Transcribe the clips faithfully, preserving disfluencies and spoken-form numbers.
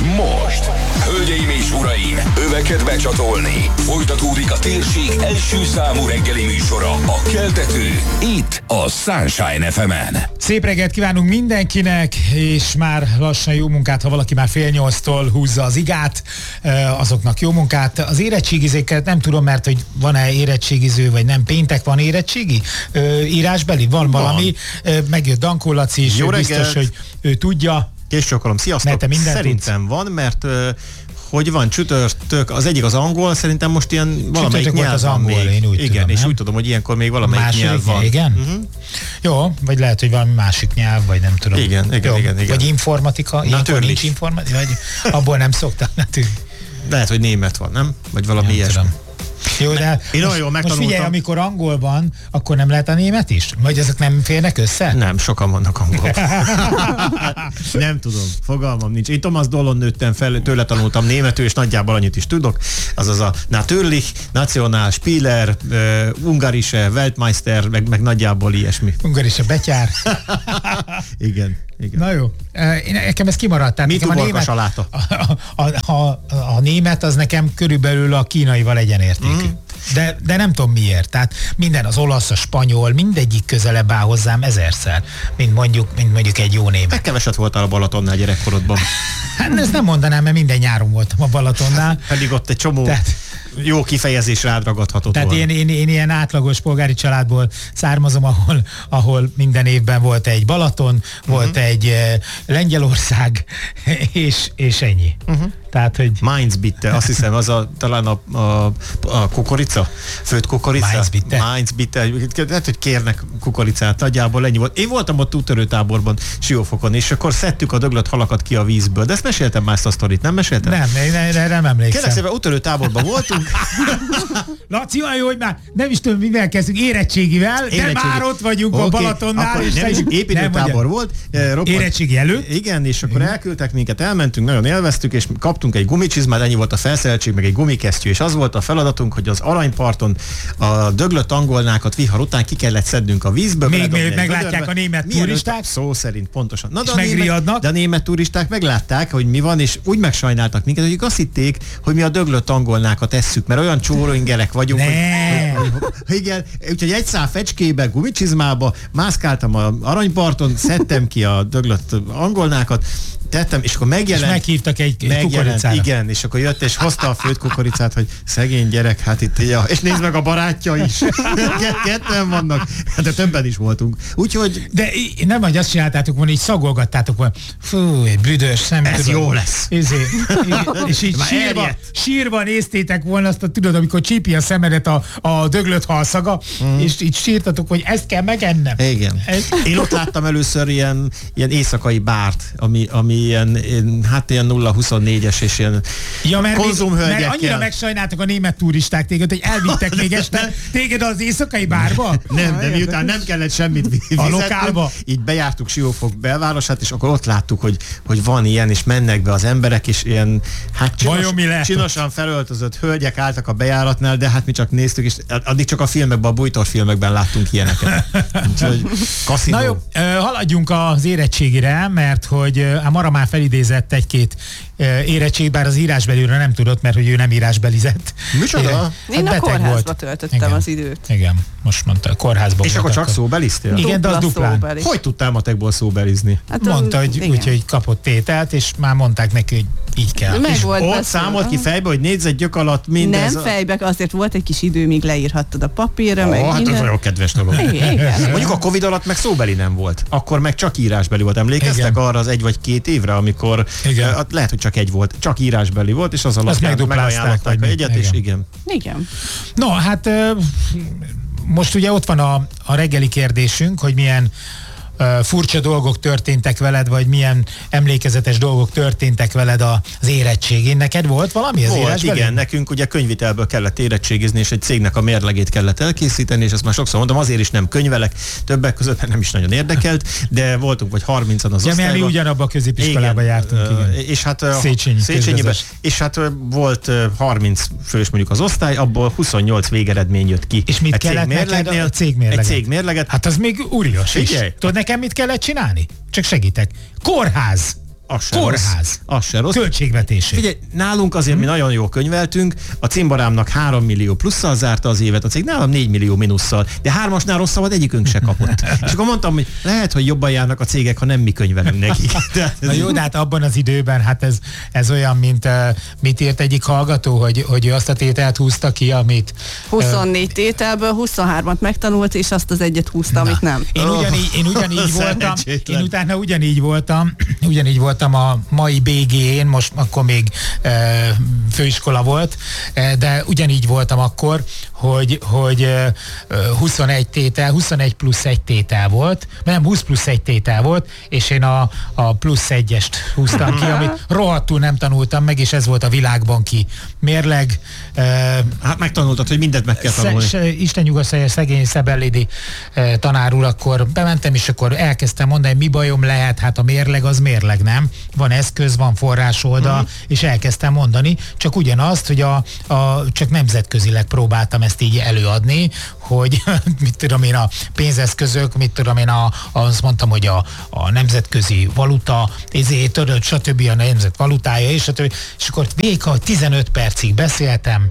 most, hölgyeim és uraim, öveket becsatolni. Folytatódik a térség első számú reggeli műsora, a Keltető, itt a Sunshine ef emen. Szép reggelt kívánunk mindenkinek, és már lassan jó munkát, ha valaki már fél nyolctól húzza az igát, azoknak jó munkát. Az érettségizéket nem tudom, mert hogy van-e érettségiző, vagy nem. Péntek van érettségi? Írásbeli? Van, van. Valami? Megjött Dankó Laci is, biztos, hogy ő tudja. Későkkolom, sziasztok! Szerintem tudsz? Van, mert uh, hogy van csütörtök, az egyik az angol, szerintem most ilyen valamelyik nyelv az van angol, még. Én úgy igen, tudom, és nem? úgy tudom, hogy ilyenkor még valamelyik Második, nyelv van. Igen? Uh-huh. Jó, vagy lehet, hogy valami másik nyelv, vagy nem tudom. Igen, igen, Jó, igen, igen. Vagy informatika, ilyenkor nincs informatika, vagy abból nem szoktak. Lehet, hogy német van, nem? Vagy valami ilyesmi. Jó, de Én most, jól most figyelj, amikor angol van, akkor nem lehet a német is? Vagy ezek nem férnek össze? Nem, sokan vannak angolok. Nem tudom, fogalmam nincs. Én Thomas Dollon nőttem fel, tőle tanultam németül, és nagyjából annyit is tudok. Azaz a Natürlich, National, Spieler, uh, Ungarische, Weltmeister, meg, meg nagyjából ilyesmi. Ungarische betyár. Igen. Igen. Na jó, én, nekem ez kimaradt. Tehát Mit nekem a német, saláta? A, a, a, a német az nekem körülbelül a kínaival egyenértékű. Mm. De, de nem tudom miért. Tehát minden, az olasz, a spanyol, mindegyik közelebb áll hozzám ezerszer, mint mondjuk, mint mondjuk egy jó német. Meg keveset voltál a Balatonnál gyerekkorodban. Hát ezt nem mondanám, mert minden nyáron voltam a Balatonnál. Pedig ott egy csomó tehát, jó kifejezés rád ragadhatott Tehát én, én, én ilyen átlagos polgári családból származom, ahol, ahol minden évben volt egy Balaton, uh-huh. volt egy uh, Lengyelország, és, és ennyi. Uh-huh. Tehát, hogy... Mainz-Bitte, azt hiszem, az a, talán a, a, a kukorica, főtt kukorica. Mainz-Bitte. Mainz-Bitte, lehet, hogy kérnek kukoricát, nagyjából ennyi volt. Én voltam ott úttörőtáborban, Siófokon, és akkor szedtük a döglött halakat ki a vízből. De ezt meséltem már ezt a sztorit, nem meséltem? Nem, nem, nem, nem emlékszem. Kérlek szépen, úttörőtáborban voltunk. Laci, olyan jó, hogy már nem is tudom, mivel kezdünk, érettségivel, Érettségi. De már ott vagyunk okay. a Balatonnál. És nem is építőtábor volt. Roppant. Érettségi előtt. Igen, és akkor elküldtek minket, elmentünk, nagyon élveztük, és kaptunk egy gumicsizmát, ennyi volt a felszereltség, meg egy gumikesztyű, és az volt a feladatunk, hogy az aranyparton a döglött angolnákat vihar után ki kellett szednünk a vízből. Még mielőtt meglátják a német turisták. Szó szerint, pontosan. Na, de, és a német, de a német turisták meglátták, hogy mi van, és úgy megsajnáltak minket, hogy azt hitték, hogy mi a döglött angolnákat esszük, mert olyan csóróingerek vagyunk, hogy, hogy, hogy, igen, úgyhogy egy szál fecskébe, gumicsizmába mászkáltam az aranyparton, szedtem ki a döglött angolnákat, tettem, és akkor megjelent. És meghívtak egy, egy kukoricára. Igen, és akkor jött, és hozta a főtt kukoricát, hogy szegény gyerek, hát itt, ja, és nézd meg a barátja is. Ketten vannak, de többen is voltunk. Úgyhogy... De nem, hogy azt csináltátok volna, így szagolgattátok volna. Fú, egy büdös, nem ez tudom. jó lesz. Ezért, és így sírva, sírva néztétek volna azt, a, tudod, amikor csípi a szemedet a, a döglött halszaga, mm. és így sírtatok, hogy ezt kell megennem. Igen. Ez... Én ott láttam először ilyen, ilyen éjszakai bárt, ami, ami ilyen, hát ilyen nulla huszonnégyes és ilyen ja, mert konzumhölgyekkel. Mert annyira megsajnáltak a német turisták téged, hogy elvittek még este téged az éjszakai bárba? Nem, de miután nem kellett semmit fizetni, a lokálba. Így bejártuk Siófok belvárosát, és akkor ott láttuk, hogy, hogy van ilyen, és mennek be az emberek, és ilyen, hát csinos, csinosan felöltözött hölgyek álltak a bejáratnál, de hát mi csak néztük, és addig csak a filmekben, a bújtorfilmekben láttunk ilyeneket. Úgyhogy kaszinó. Na jó, haladjunk az érettségire, mert hogy Mara már felidézett egy-két érettség, bár az írásbeliről nem tudott, mert hogy ő nem írásbelizett. Micsoda? Hát én a kórházba volt. Töltöttem igen. az időt. Igen, most mondta, a kórházban. És akkor csak szóbeliztél? Igen, de az duplán. Szóbeli. Hogy tudtál matekból szóbelizni? Hát mondta, hogy úgy, hogy kapott tételt, és már mondták neki, hogy így kell. Meg és volt ott beszél, számolt ki fejbe, hogy négyzet gyök alatt mindez. Nem fejbe, azért volt egy kis idő, míg leírhattad a papírra. Ó, meg hát minden. ez nagyon kedves dolog. Mondjuk a Covid alatt meg szóbeli nem volt. Akkor meg csak írásbeli volt. Emlékeztek igen. arra az egy vagy két évre, amikor uh, lehet, hogy csak egy volt. Csak írásbeli volt, és az alatt megajánlották a egyet, és igen. Igen. No, hát most ugye ott van a, a reggeli kérdésünk, hogy milyen uh, furcsa dolgok történtek veled, vagy milyen emlékezetes dolgok történtek veled az érettségén. Neked volt valami az volt, igen, veled? Nekünk ugye könyvvitelből kellett érettségizni, és egy cégnek a mérlegét kellett elkészíteni, és ezt már sokszor mondom, azért is nem könyvelek, többek között, mert nem is nagyon érdekelt, de voltunk vagy harmincan az ja, osztályban. Mi ugyanabban a középiskolába jártunk, igen. És hát Széchenyi, Széchenyiben, és hát volt harminc fős mondjuk az osztály, abból huszonnyolc végeredmény jött ki. És mit kellett neked a cégmérleget? Egy cégmérleget. Hát az még úrios is. Tudod nekem mit kellett csinálni? Csak segítek. Kórház. Az se Kórház. rossz. Az se rossz. Költségvetésé. Figyelj, nálunk azért mi nagyon jól könyveltünk, a cimborámnak három millió plusszal zárta az évet, a cég nálam négy millió minusszal, de hármasnál rosszabbat egyikünk se kapott. És akkor mondtam, hogy lehet, hogy jobban járnak a cégek, ha nem mi könyvelünk neki. De Na jó, de hát abban az időben, hát ez, ez olyan, mint uh, mit írt egyik hallgató, hogy, hogy ő azt a tételt húzta ki, amit... huszonnégy uh, tételből huszonhármat megtanult, és azt az egyet húzta, amit nem. Én ugyanígy, én ugyanígy voltam, Szerencsétlen. én utána ugyanígy voltam, ugyanígy voltam a mai bé gé-n, most akkor még e, főiskola volt, e, de ugyanígy voltam akkor, hogy, hogy e, huszonegy tétel, huszonegy plusz egy tétel volt, nem, húsz plusz egy tétel volt, és én a, a plusz egyest húztam ki, amit rohadtul nem tanultam meg, és ez volt a világbanki mérleg. E, hát megtanultad, hogy mindent meg kell tanulni. Se, Isten nyugosztalja, szegény Szebellédi e, tanár úr, akkor bementem, és akkor elkezdtem mondani, mi bajom lehet, hát a mérleg az mérleg, nem? Van eszköz, van forrásoldal, mm. és elkezdtem mondani, csak ugyanazt, hogy a, a, csak nemzetközileg próbáltam ezt így előadni, hogy mit tudom én, a pénzeszközök, mit tudom én, a, azt mondtam, hogy a, a nemzetközi valuta, ezért törölt, stb. A nemzet valutája, és stb. És akkor végig, hogy tizenöt percig beszéltem,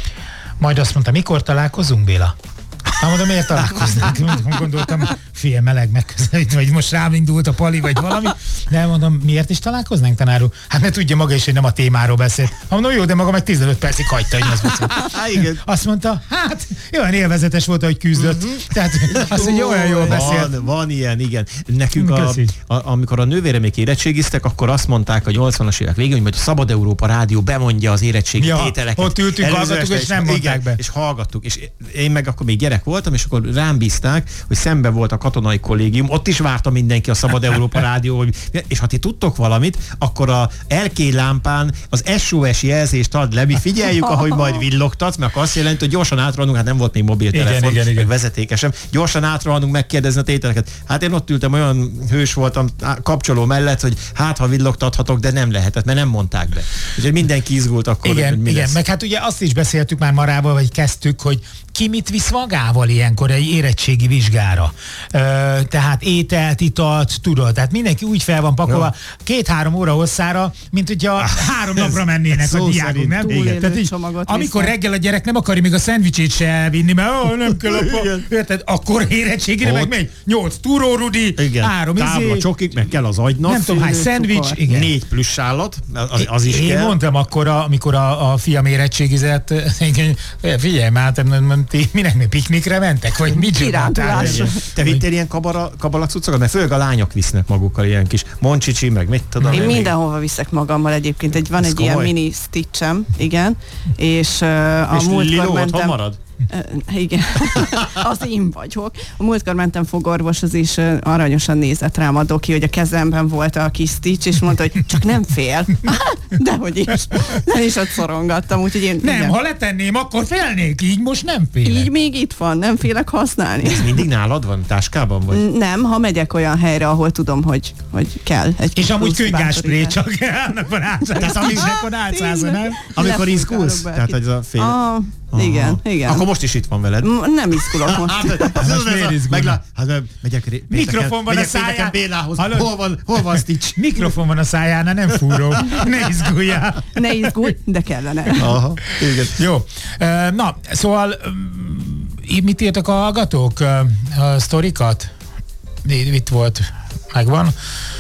majd azt mondta, mikor találkozunk, Béla? Hát mondom, miért találkoznánk? Gondoltam, fél meleg megközelít, vagy most rám indult a pali, vagy valami. De mondom, miért is találkoznánk, tanár úr? Hát mert tudja maga is, hogy nem a témáról beszélt. Mondom, jó, de maga meg tizenöt percig hagyta, hogy az beszélt. Azt mondta, hát olyan élvezetes volt, hogy küzdött. Uh-huh. Tehát azt mondja, olyan jól beszélt. Van, van ilyen, igen. Nekünk, a, a, amikor a nővéremék érettségiztek, akkor azt mondták a nyolcvanas évek végén, hogy majd a Szabad Európa Rádió bemondja az érettségi ja, tételeket. Ott ültünk, hallgattuk, és nem mondták igen, be. És hallgattuk. És én meg akkor még gyerek voltam, és akkor rám bízták, hogy szembe volt a katonai kollégium, ott is várta mindenki a Szabad Európa Rádió, hogy, és ha ti tudtok valamit, akkor a erkély lámpán az es o es jelzést ad le, mi figyeljük, ahogy majd villogtatsz, mert azt jelenti, hogy gyorsan átrohanunk, hát nem volt még mobiltelefon, igen, igen, igen. vezetékesem, gyorsan átrohanunk megkérdezni a tételeket. Hát én ott ültem, olyan hős voltam kapcsoló mellett, hogy hát ha villogtathatok, de nem lehetett, mert nem mondták be. Úgyhogy mindenki izgult akkor, igen, hogy mi igen, lesz. meg hát ugye azt is beszéltük már Marával, vagy kezdtük, hogy ki mit visz magával ilyenkor egy érettségi vizsgára. Ö, tehát ételt, italt, tudod, tehát mindenki úgy fel van pakolva két-három óra hosszára, mint hogyha három napra mennének a diákok, nem? Tehát így, amikor reggel a gyerek nem akarja még a szendvicsét se elvinni, mert ó, nem kell a érted? Akkor érettségére meg megy nyolc túrórudi, három tábla izé, csokik, meg kell az agynak. Nem tudom hány szendvics, igen. Négy plusz állat, az, az is Én kell. mondtam akkor, a, amikor a, a fiam érettségizett, figyelj már, ti minek piknikre mentek, vagy mit csináltál? Te vittél ilyen kabala, kabalacucokat? Mert főleg a lányok visznek magukkal ilyen kis moncsicsi, meg mit tudom. Én mindenhova viszek magammal egyébként. Egy, van Ez egy komoly. ilyen mini stitchem, igen, és uh, a és múltkor Lilo mentem... otthon marad? Uh, igen, az én vagyok. A múltkor mentem fogorvoshoz, és uh, aranyosan nézett rám a doki, hogy a kezemben volt a kis stitch, és mondta, hogy csak nem fél. Dehogy is. Nem is ott szorongattam, úgyhogy én... Nem, igen. ha letenném, akkor félnék, így most nem félek. Így még itt van, nem félek használni. Ez mindig nálad van? Táskában vagy? Nem, ha megyek olyan helyre, ahol tudom, hogy, hogy kell. Egy És amúgy plusz könyváspré, bátorítás. csak annak van álcázva. Aminek van álcázva, nem? Amikor Lefújkálok izgulsz? bárkit. Tehát, hogy ez a fél... Ah, igen, igen. Akkor most is itt van veled. M- nem izgulok most. Hát, most miért izgulnak? Meglá... Hát megyek ré... Mikrofon van a megyek pénteken száján. Bélához. Hallod? Hol van, hol van Stitch? Mikrofon van a szájánál, nem fúró. Ne izguljál. Ne izgulj, de kellene. Aha, igen. Jó. Ö, Na, szóval ö, mit írtak a hallgatók? Ö, A sztorikat? Itt volt, megvan.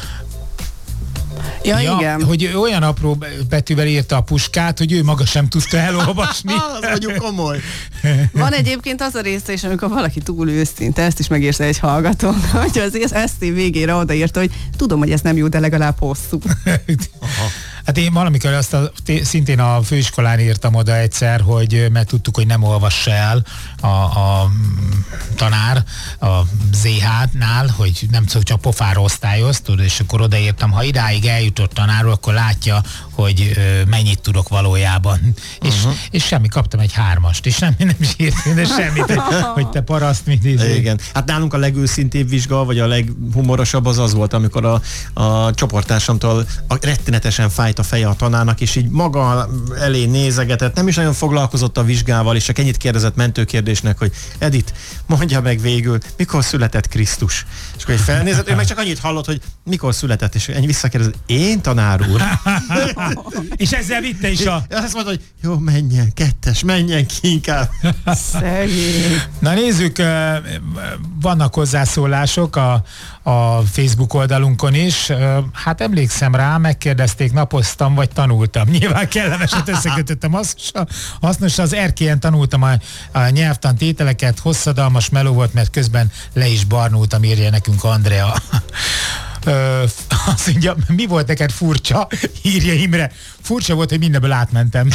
Ja, Ja, igen. hogy ő olyan apró betűvel írta a puskát, hogy ő maga sem tudta elolvasni. Az vagyunk komoly. Van egyébként az a része is, amikor valaki túl őszinte, ezt is megírta egy hallgató, hogy az eszté végére odaírta, hogy tudom, hogy ez nem jó, de legalább hosszú. Hát én valamikor azt a, szintén a főiskolán írtam oda egyszer, hogy mert tudtuk, hogy nem olvassa el a, a tanár a zé há-nál, hogy nem csak, csak pofára osztályoz, tudod, és akkor odaírtam, ha idáig eljutott tanárról, akkor látja, hogy ö, mennyit tudok valójában. Uh-huh. És, és semmi, kaptam egy hármast, és nem, nem is írtam, de semmit, hogy, hogy te paraszt, mint izé. Igen. Hát nálunk a legőszintébb vizsga, vagy a leghumorosabb az az volt, amikor a, a csoporttársamtól a rettenetesen fájt volt a feje a tanárnak, és így maga elé nézegetett, nem is nagyon foglalkozott a vizsgával, és csak ennyit kérdezett mentőkérdésnek, hogy Edith, mondja meg végül, mikor született Krisztus? És akkor egy felnézett, ő meg csak annyit hallott, hogy mikor született, és ennyi visszakérdezett, én, tanár úr? És ezzel vitte is a... Azt mondta, hogy jó, menjen, kettes, menjen ki inkább. Szegény. Na nézzük, vannak hozzászólások a, a Facebook oldalunkon is. Hát emlékszem rá, megkérdezték, napoztam vagy tanultam. Nyilván kellemeset összekötöttem. Hasznos, hasznos az erkélyen tanultam a, a nyelvtan tételeket, hosszadalmas meló volt, mert közben le is barnultam, írja nekünk Andrea. Ö, azt mondja, mi volt neked furcsa? Írja Imre. Furcsa volt, hogy mindenből átmentem.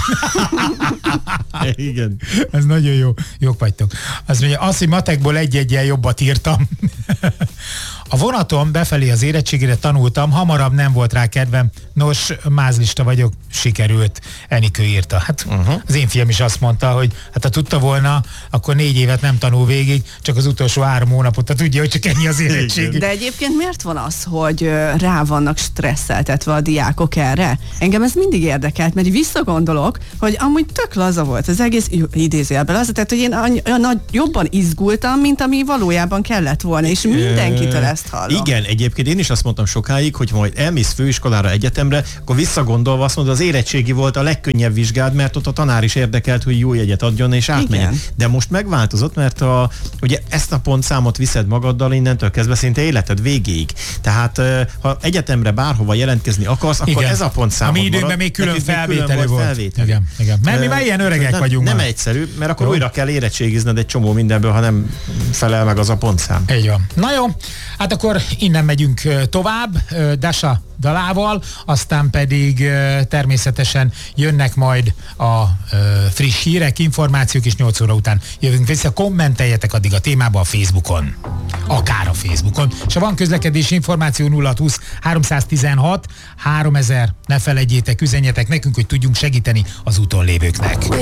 Igen. Ez nagyon jó. Jók vagytok. Azt mondja, az, hogy matekból egy-egyen jobbat írtam. A vonaton befelé az érettségére tanultam, hamarabb nem volt rá kedvem. Nos, mázlista vagyok, sikerült. Enikő írta. Hát uh-huh. Az én fiam is azt mondta, hogy hát ha tudta volna, akkor négy évet nem tanul végig, csak az utolsó három hónapot, tehát tudja, hogy csak ennyi az érettség. De egyébként miért van az, hogy rá vannak stresszeltetve a diákok erre? Engem ez mindig érdekelt, mert visszagondolok, hogy amúgy tök laza volt az egész, idézőjelben laza, tehát hogy én olyan jobban izgultam, mint ami valójában kellett volna, és mindenkitől ezt hallom. Igen, egyébként én is azt mondtam sokáig, hogy majd elmész főiskolára, egyetemre, akkor visszagondolva azt mondod, az érettségi volt a legkönnyebb vizsgád, mert ott a tanár is érdekelt, hogy jó jegyet adjon és átmenjen. De most megváltozott, mert a, ugye ezt a pontszámot viszed magaddal innentől kezdve szinte életed végéig. Tehát ha egyetemre bárhova jelentkezni akarsz, akkor igen. Ez a pontszámot a mi időnkben még külön felvételi volt. Felvételi. Igen, igen. Mert mi már ilyen öregek nem, vagyunk. Nem már. egyszerű, mert akkor jó. Újra kell érettségizned egy csomó mindenből, ha nem felel meg az a pontszám. Így van. Na jó, hát akkor innen megyünk tovább, Dasha dalával, aztán pedig természetesen jönnek majd a friss hírek, információk, és nyolc óra után jövünk vissza. Kommenteljetek addig a témába a Facebookon. Akár a Facebookon. És ha van közlekedési információ, nulla húsz háromszáztizenhat háromezer, ne felejtjétek, üzenjetek nekünk, hogy tudjunk segíteni az úton lévőknek.